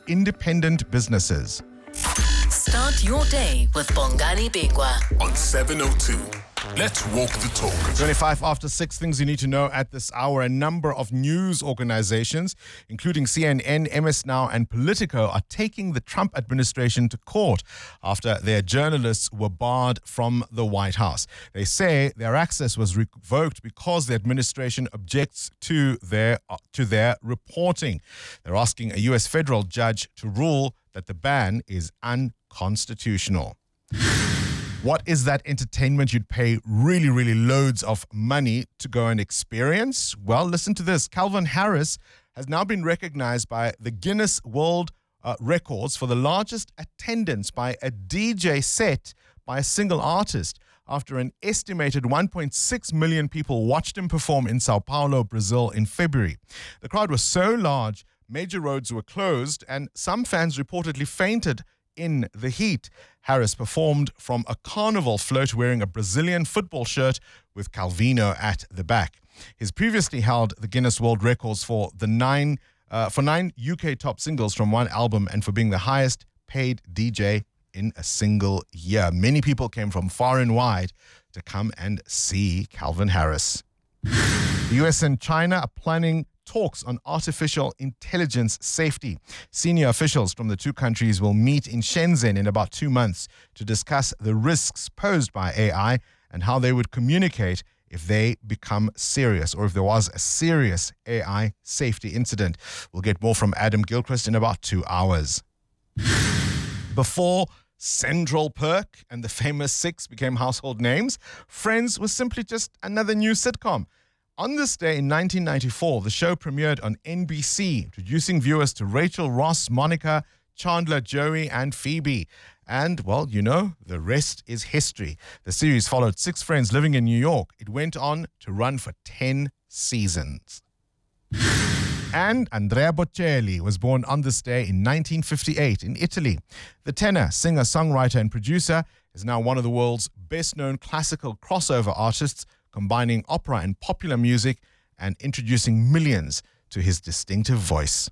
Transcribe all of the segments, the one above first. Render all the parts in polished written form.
independent businesses. Start your day with Bongani Bigwa on 702. Let's walk the talk. 25 after 6, things you need to know at this hour. A number of news organizations, including CNN, MS Now, and Politico, are taking the Trump administration to court after their journalists were barred from the White House. They say their access was revoked because the administration objects to their reporting. They're asking a U.S. federal judge to rule that the ban is unconstitutional. What is that entertainment you'd pay really, really loads of money to go and experience? Well, listen to this. Calvin Harris has now been recognized by the Guinness World Records for the largest attendance by a DJ set by a single artist after an estimated 1.6 million people watched him perform in Sao Paulo, Brazil in February. The crowd was so large, major roads were closed, and some fans reportedly fainted in the heat. Harris performed from a carnival float wearing a Brazilian football shirt with Calvino at the back. He's previously held the Guinness World Records for 9 UK top singles from one album and for being the highest paid DJ in a single year. Many people came from far and wide to come and see Calvin Harris. The US and China are planning talks on artificial intelligence safety. Senior officials from the two countries will meet in Shenzhen in about 2 months to discuss the risks posed by AI and how they would communicate if they become serious, or if there was a serious AI safety incident. We'll get more from Adam Gilchrist in about 2 hours. Before Central Perk and the famous Six became household names, Friends was simply just another new sitcom. On this day in 1994, the show premiered on NBC, introducing viewers to Rachel, Ross, Monica, Chandler, Joey, and Phoebe. And, well, you know, the rest is history. The series followed 6 friends living in New York. It went on to run for 10 seasons. And Andrea Bocelli was born on this day in 1958 in Italy. The tenor, singer, songwriter, and producer is now one of the world's best-known classical crossover artists, combining opera and popular music and introducing millions to his distinctive voice.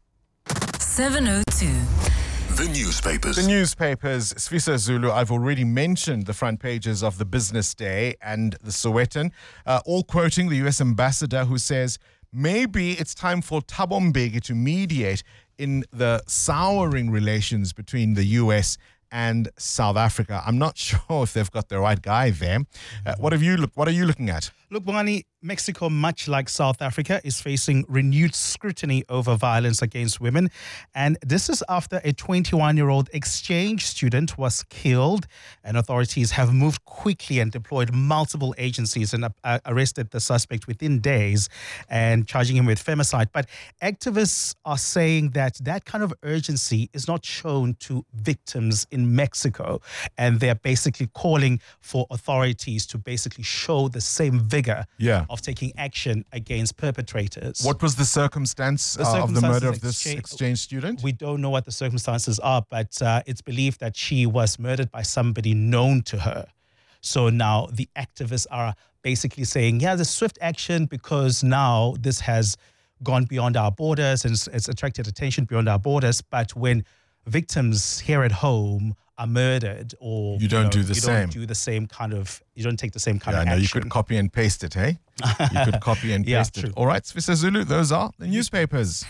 702. The newspapers. The newspapers, Sfisa Zulu, I've already mentioned the front pages of the Business Day and the Sowetan, all quoting the U.S. ambassador who says, maybe it's time for Thabo Mbeki to mediate in the souring relations between the U.S. and South Africa. I'm not sure if they've got the right guy there. What are you looking at? Look, Bongani, Mexico, much like South Africa, is facing renewed scrutiny over violence against women. And this is after a 21-year-old exchange student was killed, and authorities have moved quickly and deployed multiple agencies and arrested the suspect within days and charging him with femicide. But activists are saying that kind of urgency is not shown to victims in Mexico. And they're basically calling for authorities to basically show the same vigor of taking action against perpetrators. What was the circumstance of the murder of this exchange student? We don't know what the circumstances are, but it's believed that she was murdered by somebody known to her. So now the activists are basically saying, there's swift action because now this has gone beyond our borders and it's attracted attention beyond our borders. But when victims here at home are murdered, or you don't do the same kind of, you don't take the same kind of action. No, you could copy and paste it, hey? You could copy and paste it. All right, Sfisa Zulu, those are the newspapers.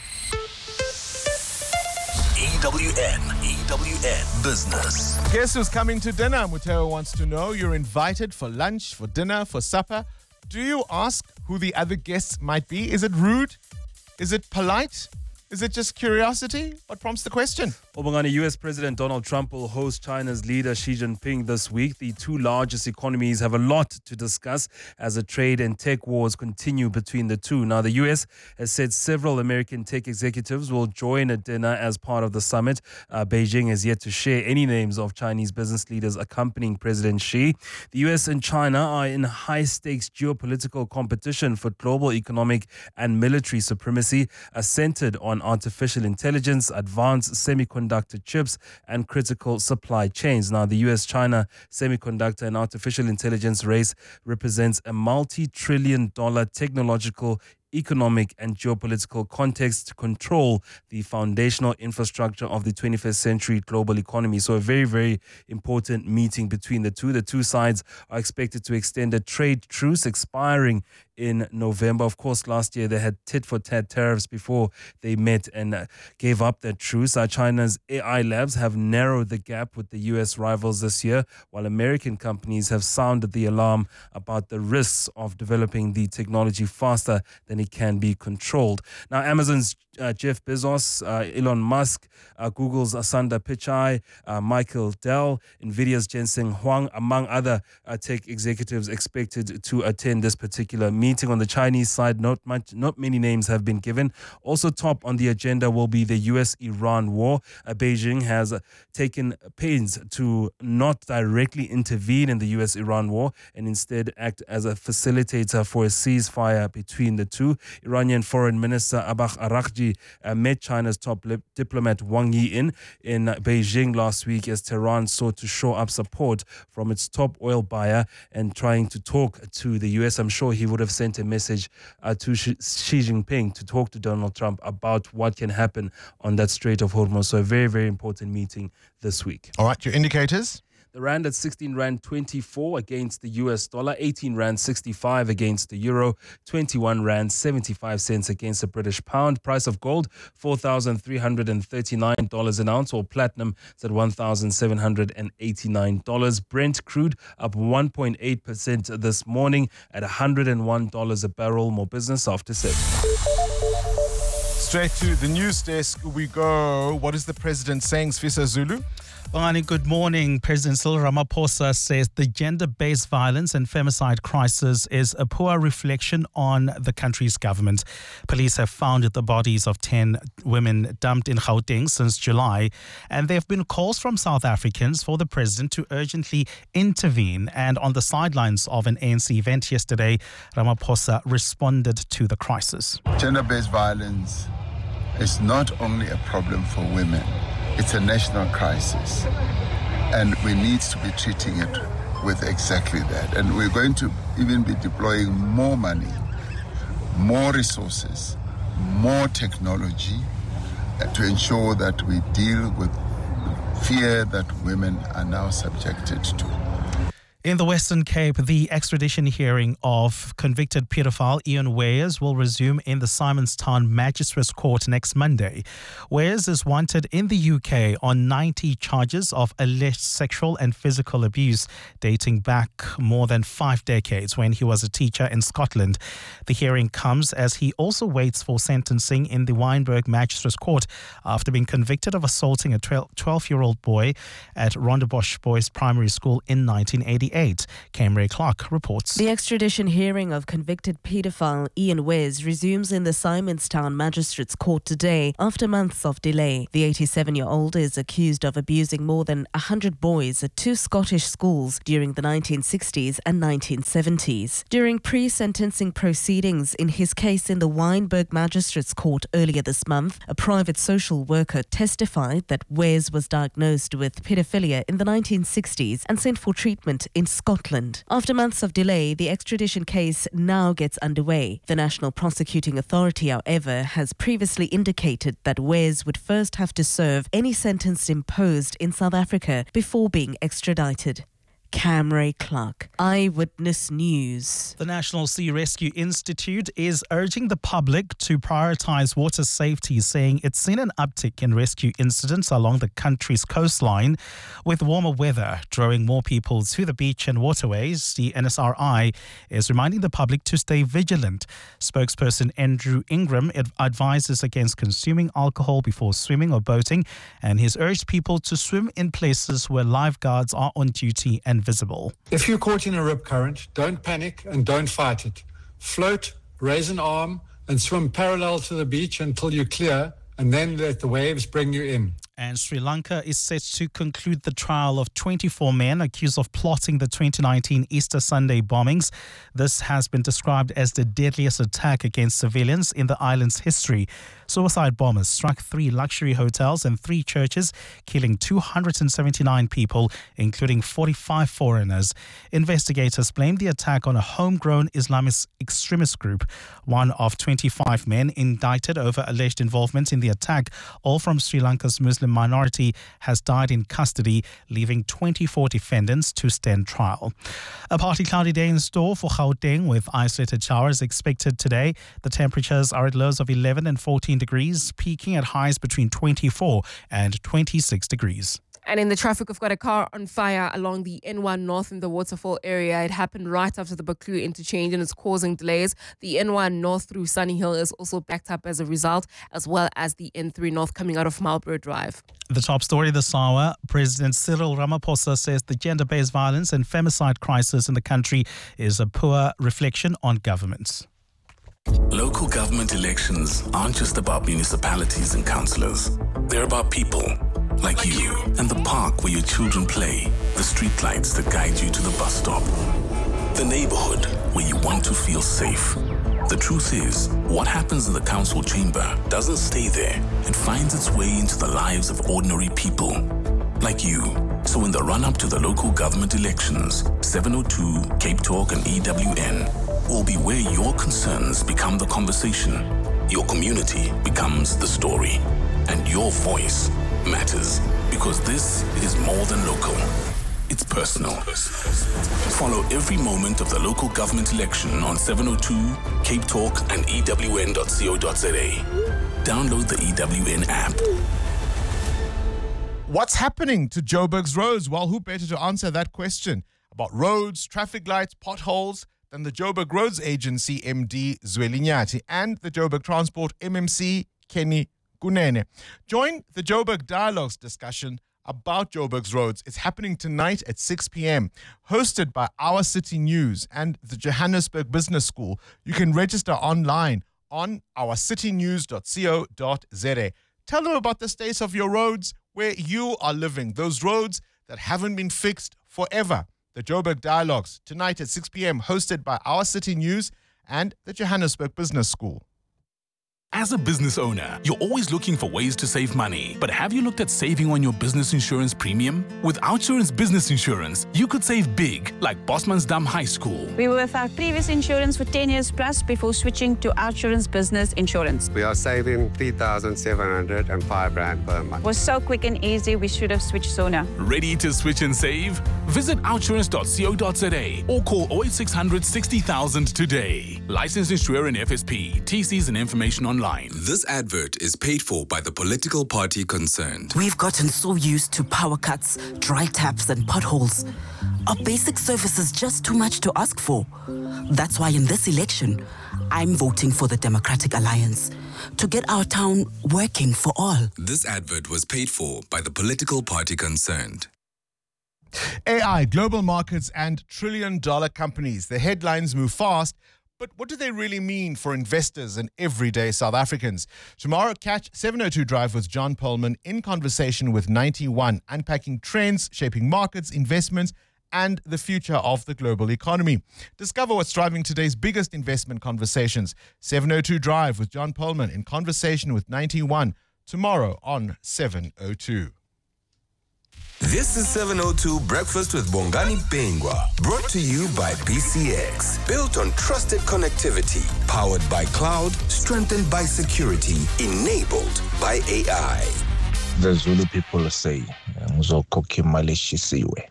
EWN Business. Guess who's coming to dinner? Muteo wants to know. You're invited for lunch, for dinner, for supper. Do you ask who the other guests might be? Is it rude? Is it polite? Is it just curiosity? What prompts the question? Obongani, US President Donald Trump will host China's leader Xi Jinping this week. The two largest economies have a lot to discuss as the trade and tech wars continue between the two. Now, the US has said several American tech executives will join a dinner as part of the summit. Beijing has yet to share any names of Chinese business leaders accompanying President Xi. The US and China are in high-stakes geopolitical competition for global economic and military supremacy, centered on artificial intelligence, advanced semiconductor chips, and critical supply chains. Now, the US-China semiconductor and artificial intelligence race represents a multi-trillion-dollar technological economic and geopolitical context to control the foundational infrastructure of the 21st century global economy. So a very, very important meeting between the two. The two sides are expected to extend a trade truce expiring in November. Of course, last year they had tit-for-tat tariffs before they met and gave up that truce. China's AI labs have narrowed the gap with the U.S. rivals this year, while American companies have sounded the alarm about the risks of developing the technology faster than it can be controlled. Now, Amazon's Jeff Bezos, Elon Musk, Google's Sundar Pichai, Michael Dell, NVIDIA's Jensen Huang, among other tech executives expected to attend this particular meeting. On the Chinese side, not many names have been given. Also top on the agenda will be the US-Iran war. Beijing has taken pains to not directly intervene in the US-Iran war and instead act as a facilitator for a ceasefire between the two. Iranian Foreign Minister Abbas Araghchi met China's top diplomat Wang Yi in Beijing last week as Tehran sought to shore up support from its top oil buyer and trying to talk to the US. I'm sure he would have sent a message to Xi Jinping to talk to Donald Trump about what can happen on that Strait of Hormuz. So a very, very important meeting this week. All right, your indicators? The rand at 16 rand 24 against the US dollar, 18 rand 65 against the euro, 21 rand 75 cents against the British pound. Price of gold, $4,339 an ounce, or platinum is at $1,789. Brent crude up 1.8% this morning at $101 a barrel. More business after 7. Straight to the news desk we go. What is the president saying, Sfisa Zulu? Bongani, good morning. President Cyril Ramaphosa says the gender-based violence and femicide crisis is a poor reflection on the country's government. Police have found the bodies of 10 women dumped in Gauteng since July, and there have been calls from South Africans for the president to urgently intervene. And on the sidelines of an ANC event yesterday, Ramaphosa responded to the crisis. Gender-based violence is not only a problem for women. It's a national crisis, and we need to be treating it with exactly that. And we're going to even be deploying more money, more resources, more technology to ensure that we deal with fear that women are now subjected to. In the Western Cape, the extradition hearing of convicted paedophile Ian Weyers will resume in the Simonstown Magistrates Court next Monday. Weyers is wanted in the UK on 90 charges of alleged sexual and physical abuse dating back more than 5 decades when he was a teacher in Scotland. The hearing comes as he also waits for sentencing in the Wynberg Magistrates Court after being convicted of assaulting a 12-year-old boy at Rondebosch Boys Primary School in 1988. Camry Clark reports. The extradition hearing of convicted paedophile Ian Weyers resumes in the Simonstown Magistrates Court today after months of delay. The 87-year-old is accused of abusing more than 100 boys at 2 Scottish schools during the 1960s and 1970s. During pre-sentencing proceedings in his case in the Wynberg Magistrates Court earlier this month, a private social worker testified that Weyers was diagnosed with paedophilia in the 1960s and sent for treatment in Scotland. After months of delay, the extradition case now gets underway. The National Prosecuting Authority, however, has previously indicated that Weyers would first have to serve any sentence imposed in South Africa before being extradited. Camry Clark, Eyewitness News. The National Sea Rescue Institute is urging the public to prioritise water safety, saying it's seen an uptick in rescue incidents along the country's coastline. With warmer weather drawing more people to the beach and waterways, the NSRI is reminding the public to stay vigilant. Spokesperson Andrew Ingram advises against consuming alcohol before swimming or boating, and he's urged people to swim in places where lifeguards are on duty and visible. If you're caught in a rip current, don't panic and don't fight it. Float, raise an arm and swim parallel to the beach until you're clear, and then let the waves bring you in. And Sri Lanka is set to conclude the trial of 24 men accused of plotting the 2019 Easter Sunday bombings. This has been described as the deadliest attack against civilians in the island's history. Suicide bombers struck 3 luxury hotels and 3 churches, killing 279 people, including 45 foreigners. Investigators blame the attack on a homegrown Islamist extremist group. One of 25 men indicted over alleged involvement in the attack, all from Sri Lanka's Muslim minority, has died in custody, leaving 24 defendants to stand trial. A partly cloudy day in store for Gauteng with isolated showers expected today. The temperatures are at lows of 11 and 14 degrees, peaking at highs between 24 and 26 degrees. And in the traffic, we've got a car on fire along the N1 North in the Waterfall area. It happened right after the Baku interchange and it's causing delays. The N1 North through Sunny Hill is also backed up as a result, as well as the N3 North coming out of Marlborough Drive. The top story this hour, President Cyril Ramaphosa says the gender-based violence and femicide crisis in the country is a poor reflection on governments. Local government elections aren't just about municipalities and councillors. They're about people like you and the park where your children play, the streetlights that guide you to the bus stop, the neighborhood where you want to feel safe. The truth is, what happens in the council chamber doesn't stay there. It finds its way into the lives of ordinary people like you. So in the run-up to the local government elections, 702, Cape Talk and EWN will be where your concerns become the conversation, your community becomes the story, and your voice matters, because this is more than local. It's personal. Follow every moment of the local government election on 702, Cape Talk and EWN.co.za. Download the EWN app. What's happening to Joburg's roads? Well, who better to answer that question about roads, traffic lights, potholes than the Joburg Roads Agency MD Zweli Nyathi and the Joburg Transport MMC Kenny Kunene. Join the Joburg Dialogues discussion about Joburg's roads. It's happening tonight at 6 p.m. Hosted by Our City News and the Johannesburg Business School. You can register online on ourcitynews.co.za. Tell them about the state of your roads where you are living, those roads that haven't been fixed forever. The Joburg Dialogues tonight at 6 p.m. hosted by Our City News and the Johannesburg Business School. As a business owner, you're always looking for ways to save money. But have you looked at saving on your business insurance premium? With Outsurance Business Insurance, you could save big, like Bosmansdam High School. We were with our previous insurance for 10 years plus before switching to Outsurance Business Insurance. We are saving 3,705 Rand per month. It was so quick and easy, we should have switched sooner. Ready to switch and save? Visit outsurance.co.za or call 08600 60,000 today. Licensed insurer and FSP. TCs and information online. This advert is paid for by the political party concerned. We've gotten so used to power cuts, dry taps and potholes. Are basic services just too much to ask for? That's why in this election, I'm voting for the Democratic Alliance to get our town working for all. This advert was paid for by the political party concerned. AI, global markets and trillion-dollar companies. The headlines move fast, but what do they really mean for investors and everyday South Africans? Tomorrow, catch 702 Drive with John Perlman in conversation with 91, unpacking trends, shaping markets, investments, and the future of the global economy. Discover what's driving today's biggest investment conversations. 702 Drive with John Perlman in conversation with 91, tomorrow on 702. This is 702 Breakfast with Bongani Bengwa, brought to you by BCX. Built on trusted connectivity, powered by cloud, strengthened by security, enabled by AI. The Zulu people say, "Ngizokhokha imali eshisiwe,"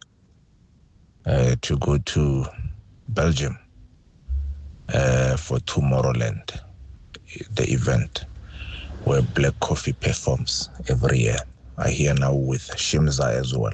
to go to Belgium for Tomorrowland, the event where Black Coffee performs every year. I hear now with Shimza as well.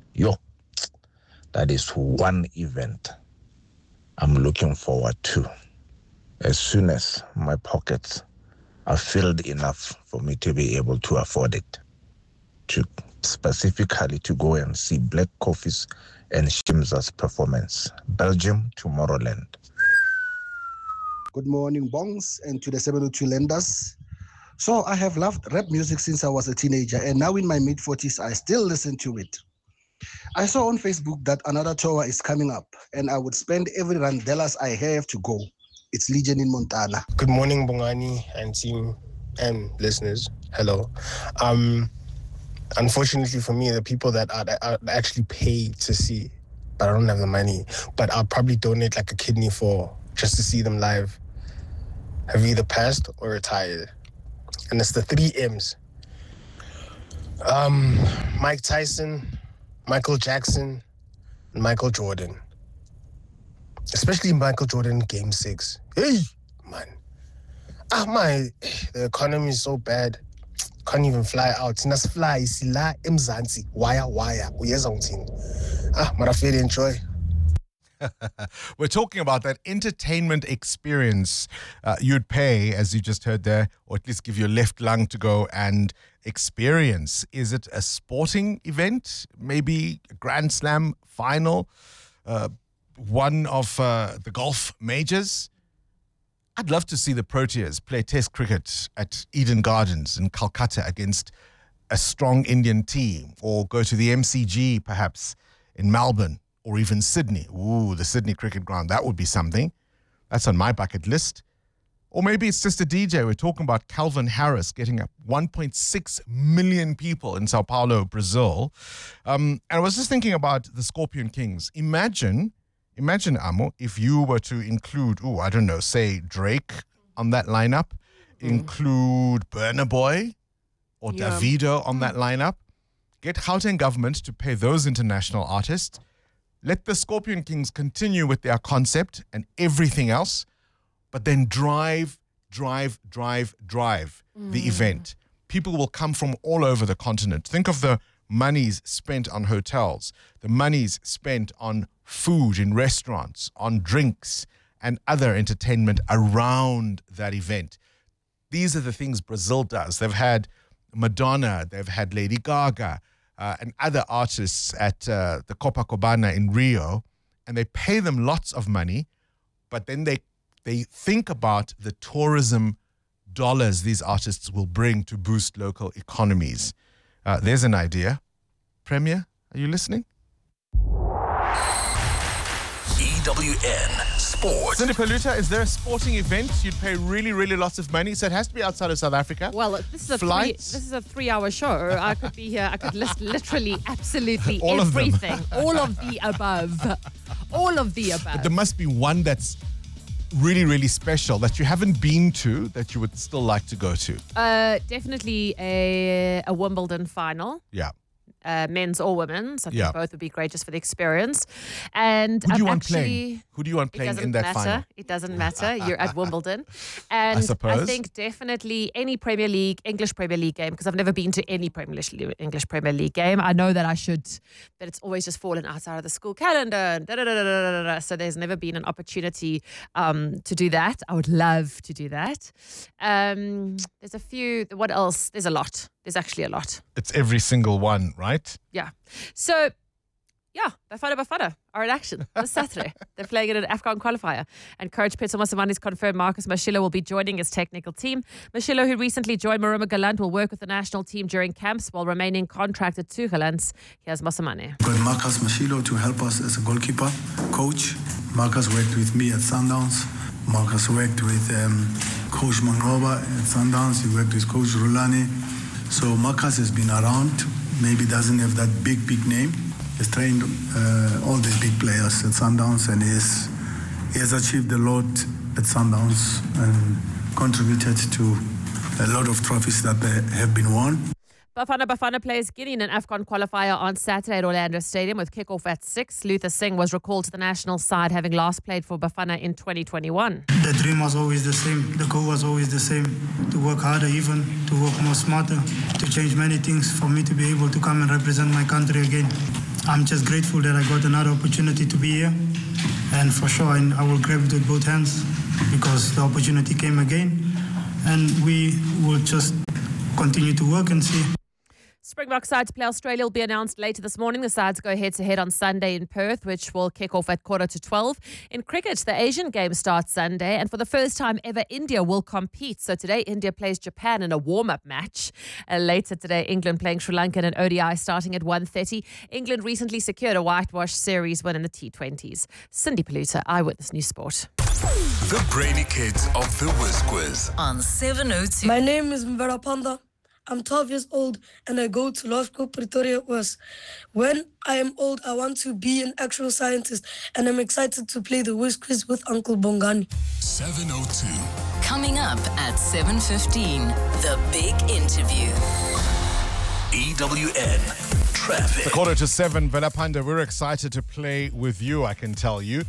That is one event I'm looking forward to. As soon as my pockets are filled enough for me to be able to afford it, to specifically to go and see Black Coffee's and Shimza's performance. Belgium, Tomorrowland. Good morning, Bongs, and to the 702 lenders. So I have loved rap music since I was a teenager, and now in my mid-40s, I still listen to it. I saw on Facebook that another tour is coming up, and I would spend every randelas I have to go. It's Legion in Montana. Good morning, Bongani and team and listeners. Hello. Unfortunately for me, the people that are actually paid to see, but I don't have the money. But I'll probably donate like a kidney for just to see them live. Have either passed or retired. And it's the 3 M's. Mike Tyson, Michael Jackson, and Michael Jordan. Especially Michael Jordan, Game 6. Hey, man. The economy is so bad. Can't even fly out. Sinas fly, sila emzansi, wire. Uyeza untin. Marafeli, enjoy. We're talking about that entertainment experience you'd pay, as you just heard there, or at least give your left lung to go and experience. Is it a sporting event? Maybe a Grand Slam final? One of the golf majors? I'd love to see the Proteas play Test cricket at Eden Gardens in Calcutta against a strong Indian team, or go to the MCG perhaps in Melbourne, or even Sydney. Ooh, the Sydney Cricket Ground. That would be something. That's on my bucket list. Or maybe it's just a DJ. We're talking about Calvin Harris getting up 1.6 million people in Sao Paulo, Brazil. And I was just thinking about the Scorpion Kings. Imagine, Amo, if you were to include, I don't know, say Drake on that lineup, include Burna Boy or Davido on that lineup, get Gauteng government to pay those international artists, let the Scorpion Kings continue with their concept and everything else, but then drive the event. People will come from all over the continent. Think of the monies spent on hotels, the monies spent on food in restaurants, on drinks and other entertainment around that event. These are the things Brazil does. They've had Madonna, they've had Lady Gaga, and other artists at the Copacabana in Rio, and they pay them lots of money, but then they think about the tourism dollars these artists will bring to boost local economies. There's an idea. Premier, are you listening? EWN Sports. Cindy Paluta, is there a sporting event you'd pay really, really lots of money? So it has to be outside of South Africa. Well, this is a 3-hour show. I could be here. I could list literally absolutely all everything. All of the above. All of the above. But there must be one that's really, really special that you haven't been to that you would still like to go to. Definitely a Wimbledon final. Yeah. Men's or women's. I think both would be great just for the experience. And who do you want playing? Who do you want playing in that final? It doesn't matter. You're at Wimbledon. And I suppose. I think definitely any Premier League, English Premier League game, because I've never been to any English Premier League game. I know that I should, but it's always just fallen outside of the school calendar. So there's never been an opportunity to do that. I would love to do that. There's a few. What else? There's a lot. There's actually a lot. It's every single one, right? Yeah. So, Bafana are in action this Saturday. They're playing in an AFCON qualifier. And coach Pitso Mosimani's confirmed Marcus Mashilo will be joining his technical team. Mashilo, who recently joined Maruma Galant, will work with the national team during camps while remaining contracted to Galant. Here's Mosimani. Got Marcus Mashilo to help us as a goalkeeper coach. Marcus worked with me at Sundowns. Marcus worked with Coach Mangoba at Sundowns. He worked with Coach Rulani. So Marcus has been around, maybe doesn't have that big name. He's trained all these big players at Sundowns, and he has achieved a lot at Sundowns and contributed to a lot of trophies that have been won. Bafana plays Guinea in an AFCON qualifier on Saturday at Orlando Stadium with kickoff at 6. Luther Singh was recalled to the national side, having last played for Bafana in 2021. The dream was always the same. The goal was always the same. To work harder even, to work more smarter, to change many things for me to be able to come and represent my country again. I'm just grateful that I got another opportunity to be here. And for sure, I will grab it with both hands because the opportunity came again. And we will just continue to work and see. Springbok side to play Australia will be announced later this morning. The sides go head-to-head on Sunday in Perth, which will kick off at 12:15. In cricket, the Asian game starts Sunday, and for the first time ever, India will compete. So today, India plays Japan in a warm-up match. Later today, England playing Sri Lanka in an ODI starting at 1:30. England recently secured a whitewash series win in the T20s. Cindy Paluta, Eyewitness News Sport. The brainy kids of the Whiz Quiz. On 702. My name is Mbera Panda. I'm 12 years old and I go to law school Pretoria West. When I am old, I want to be an actual scientist and I'm excited to play the Whiz Quiz with Uncle Bongani. 702. Coming up at 7:15, the big interview. EWN Traffic. The 7:15, Velapanda, we're excited to play with you, I can tell you.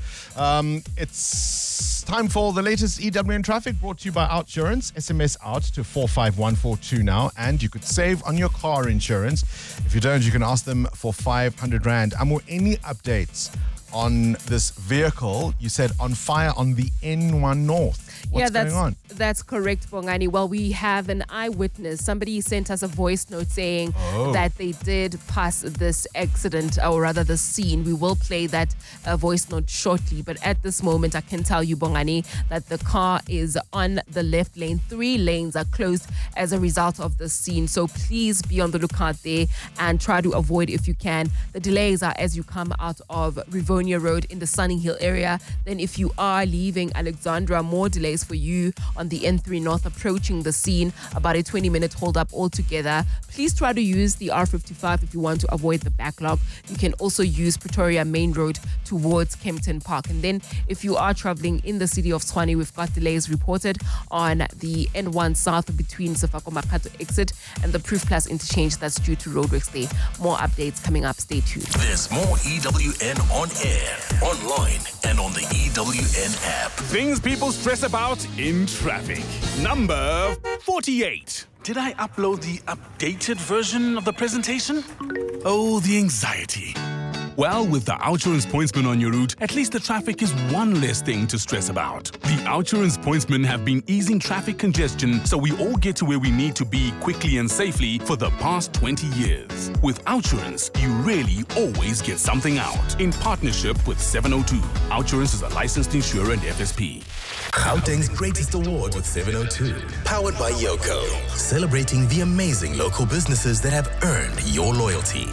It's time for the latest EWN Traffic, brought to you by Outsurance. SMS out to 45142 now, and you could save on your car insurance. If you don't, you can ask them for 500 Rand. Any updates on this vehicle? You said on fire on the N1 North. What's going on? That's correct, Bongani. Well, we have an eyewitness. Somebody sent us a voice note saying that they did pass this accident, or rather the scene. We will play that voice note shortly. But at this moment, I can tell you, Bongani, that the car is on the left lane. 3 lanes are closed as a result of the scene. So please be on the lookout there and try to avoid, if you can. The delays are as you come out of Rivonia Road in the Sunny Hill area. Then if you are leaving Alexandra, more delays for you on the N3 North approaching the scene, about a 20-minute hold up altogether. Please try to use the R55 if you want to avoid the backlog. You can also use Pretoria Main Road towards Kempton Park. And then if you are traveling in the city of Tshwane, we've got delays reported on the N1 South between Sefako Makato exit and the Proof Plus interchange. That's due to roadworks there. More updates coming up. Stay tuned. There's more EWN on air, online, and on the EWN app. Things people stress about in traffic. Number 48. Did I upload the updated version of the presentation? Oh, the anxiety. Well, with the Outsurance Pointsman on your route, at least the traffic is one less thing to stress about. The Outsurance Pointsmen have been easing traffic congestion so we all get to where we need to be quickly and safely for the past 20 years. With Outsurance, you really always get something out. In partnership with 702. Outsurance is a licensed insurer and FSP. Gauteng's greatest award with 702. Powered by Yoko. Celebrating the amazing local businesses that have earned your loyalty.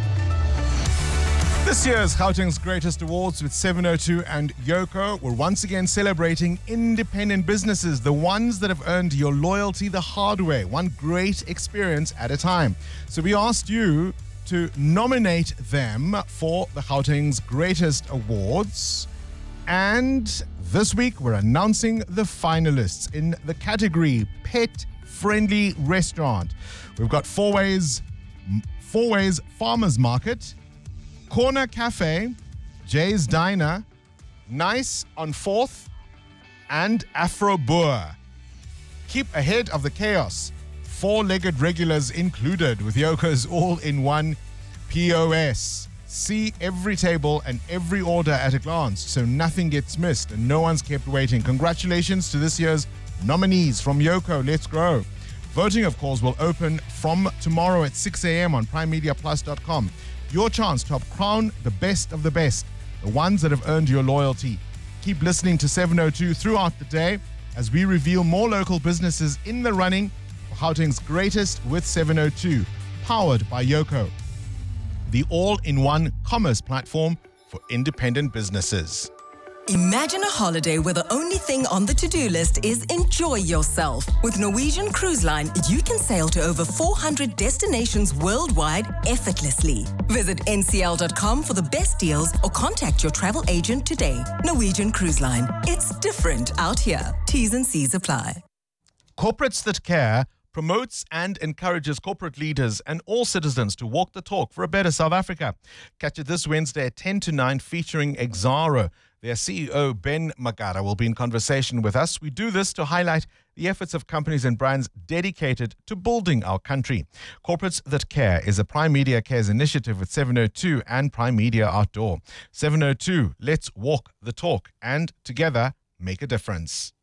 This year's Gauteng's Greatest Awards with 702 and Yoko, we're once again celebrating independent businesses, the ones that have earned your loyalty the hard way, one great experience at a time. So we asked you to nominate them for the Gauteng's Greatest Awards, and this week we're announcing the finalists in the category Pet Friendly Restaurant. We've got Four Ways Farmers Market, Corner Cafe, Jay's Diner, Nice on 4th, and Afro Boer. Keep ahead of the chaos. 4-legged regulars included with Yoko's all-in-one POS. See every table and every order at a glance so nothing gets missed and no one's kept waiting. Congratulations to this year's nominees from Yoko. Let's grow. Voting, of course, will open from tomorrow at 6 a.m. on primemediaplus.com. Your chance to crown the best of the best, the ones that have earned your loyalty. Keep listening to 702 throughout the day as we reveal more local businesses in the running for Gauteng's Greatest with 702, powered by Yoko, the all-in-one commerce platform for independent businesses. Imagine a holiday where the only thing on the to-do list is enjoy yourself. With Norwegian Cruise Line, you can sail to over 400 destinations worldwide effortlessly. Visit ncl.com for the best deals or contact your travel agent today. Norwegian Cruise Line. It's different out here. T's and C's apply. Corporates That Care promotes and encourages corporate leaders and all citizens to walk the talk for a better South Africa. Catch it this Wednesday at 10 to 9 featuring Exxaro. Their CEO, Ben Magara, will be in conversation with us. We do this to highlight the efforts of companies and brands dedicated to building our country. Corporates That Care is a Prime Media Cares initiative with 702 and Prime Media Outdoor. 702, let's walk the talk and together make a difference.